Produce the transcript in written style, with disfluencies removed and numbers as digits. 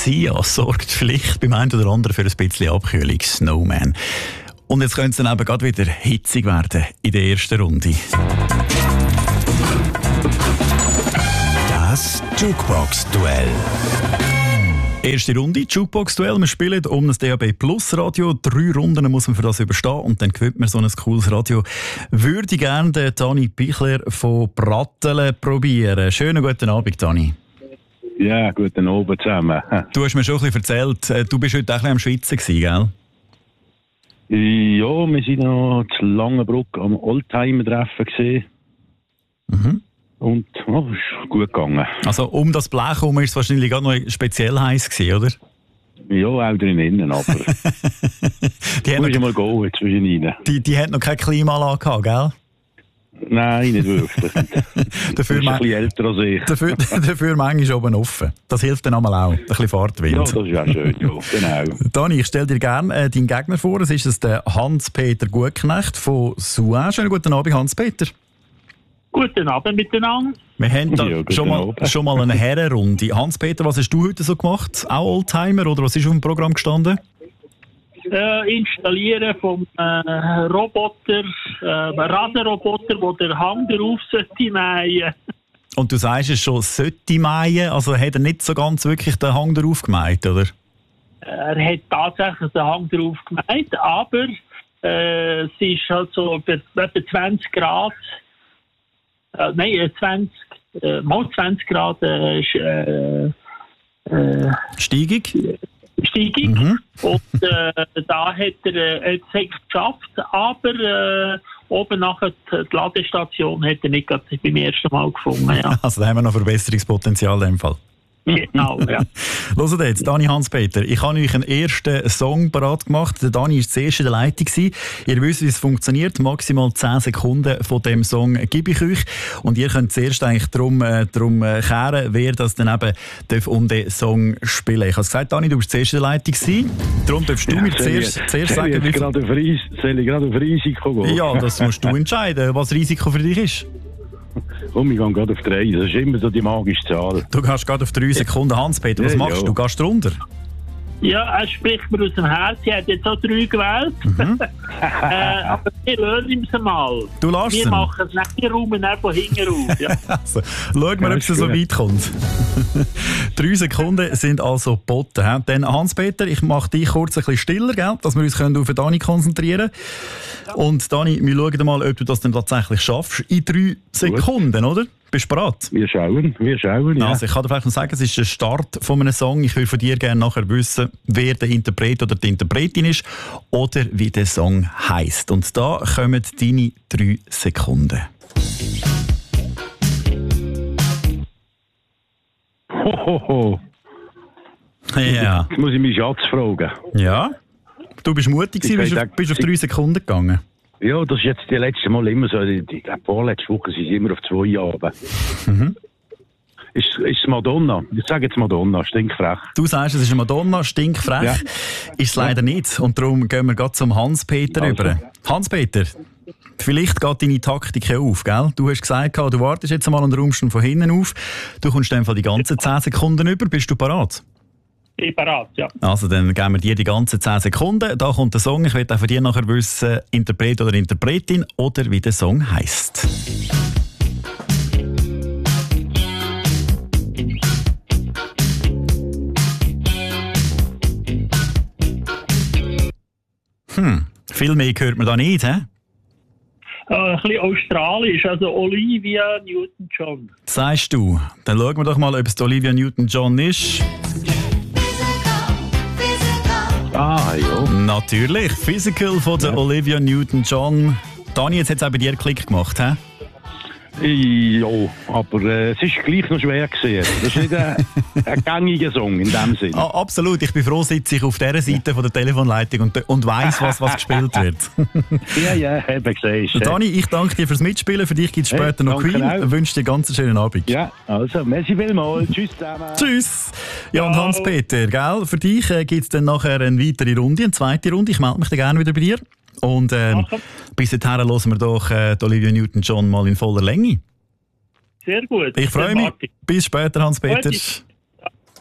Sia sorgt vielleicht beim einen oder anderen für ein bisschen Abkühlung. Snowman. Und jetzt könnte es dann eben gerade wieder hitzig werden in der ersten Runde. Das Jukebox-Duell. Erste Runde, Jukebox-Duell. Wir spielen um das DAB Plus Radio. 3 Runden muss man für das überstehen und dann gewinnt man so ein cooles Radio. Würde ich gerne den Dani Pichler von Brattelen probieren. Schönen guten Abend, Dani. Ja, guten Abend zusammen. Du hast mir schon ein bisschen erzählt, du bist heute auch ein bisschen am Schwitzen gewesen, gell? Ja, wir sind noch zu Langenbruck am Oldtimer-Treffen gesehen. Mhm. Und es ist gut gegangen. Also um das Blech herum ist es wahrscheinlich gerade noch speziell heiß gewesen, oder? Ja, auch drinnen, aber die muss ich mal gehen zwischen rein. Die hat noch keine Klimaanlage gehabt, gell? Nein, nicht wirklich. Dafür ist ein bisschen älter als ich. Dafür manchmal oben offen. Das hilft dann einmal auch. Ein bisschen Fahrtwind. Ja, das ist auch schön, ja, genau. Dani, ich stelle dir gerne deinen Gegner vor. Es ist der Hans-Peter Gutknecht von Souen. Schönen guten Abend, Hans-Peter. Guten Abend miteinander. Wir haben da Ja, schon mal eine Herrenrunde. Hans-Peter, was hast du heute so gemacht? Auch Oldtimer oder was ist auf dem Programm gestanden? Installieren vom Roboter, Rasenroboter, wo der Hang drauf sollte mähen. Und du sagst es schon, sollte mähen, also hat er nicht so ganz wirklich den Hang drauf gemäht, oder? Er hat tatsächlich den Hang drauf gemäht, aber es ist halt so etwa 20 Grad, 20 Grad Steigung? Steigung. Mhm. Und da hat er es geschafft, aber oben nachher die Ladestation hat er nicht gerade beim ersten Mal gefunden. Ja. Also da haben wir noch Verbesserungspotenzial in dem Fall. Genau, ja. Hört jetzt, Dani, Hans-Peter, ich habe euch einen ersten Song parat gemacht. Der Dani war zuerst in der Leitung. Ihr wisst, wie es funktioniert. Maximal 10 Sekunden von dem Song gebe ich euch. Und ihr könnt zuerst eigentlich darum kehren, wer das dann eben um den Song spielen darf. Ich habe gesagt, Dani, du bist zuerst in der Leitung. Darum darfst du mir zuerst sagen, wie soll ich gerade auf Risiko gehen? Ja, das musst du entscheiden, was Risiko für dich ist. Komm, ich gehe gerade auf 3. Das ist immer so die magische Zahl. Du gehst gerade auf 3 Sekunden. Hans-Peter, was machst du? Gehst du runter? Ja, er spricht mir aus dem Herzen. Er hat jetzt auch 3 gewählt. Mhm. Aber wir lernen ihm es mal. Du lässt wir ihn? machen es nicht. Wir räumen ihn von hinten auf. Ja. Also, schauen wir, ob es so weit kommt. 3 Sekunden sind also geboten. He? Dann Hans-Peter, ich mache dich kurz ein bisschen stiller, gell? Dass wir uns auf Dani konzentrieren können. Und Dani, wir schauen mal, ob du das dann tatsächlich schaffst. In 3 Sekunden, oder? Bist du bereit? Wir schauen, ja. Also ich kann dir vielleicht noch sagen, es ist der Start von einem Song. Ich will von dir gerne nachher wissen, wer der Interpret oder die Interpretin ist oder wie der Song heisst. Und da kommen deine 3 Sekunden. Hohoho. Ja. Jetzt muss ich meinen Schatz fragen. Ja? Du bist mutig gewesen, bist auf 3 Sekunden gegangen. Ja, das ist jetzt die letzte Mal immer so. Ich glaube, vorletzte Woche sind sie immer auf 2 Jahre. Mhm. Ist es Madonna? Ich sage jetzt Madonna, stinkfrech. Du sagst, es ist eine Madonna, stinkfrech. Ja. Ist es leider nicht. Und darum gehen wir gerade zum Hans-Peter über. Hans-Peter, vielleicht geht deine Taktik auf, gell? Du hast gesagt, du wartest jetzt mal und räumst ihn von hinten auf. Du kommst dann die ganzen 10 Sekunden über. Bist du parat? Ich bin parat, ja. Also, dann geben wir dir die ganzen 10 Sekunden. Da kommt der Song. Ich will auch von dir nachher wissen, Interpret oder Interpretin oder wie der Song heisst. Viel mehr hört man da nicht, hä? Ein bisschen australisch, also Olivia Newton-John. Sagst du. Dann schauen wir doch mal, ob es Olivia Newton-John ist. Ah, ja. Natürlich. Physical von der Olivia Newton-John. Dani, jetzt hat es auch bei dir Klick gemacht, hä? Ja, aber es ist gleich noch schwer gewesen. Das ist nicht ein gängiger Song in dem Sinne. Ah, absolut. Ich bin froh, sitze ich auf dieser Seite von der Telefonleitung und weiss, was gespielt wird. Ja, eben gesehen. Dani, ich danke dir fürs Mitspielen. Für dich gibt es später noch Queen. Ich wünsche dir ganz einen schönen Abend. Ja, also, merci vielmals. Tschüss zusammen. Tschüss. Ja, und Hans-Peter, gell? Für dich gibt es dann nachher eine weitere Runde, eine zweite Runde. Ich melde mich dann gerne wieder bei dir. Und bis dahin hören wir doch die Olivia Newton-John mal in voller Länge. Sehr gut. Ich freue mich. Bis später, Hans-Peter.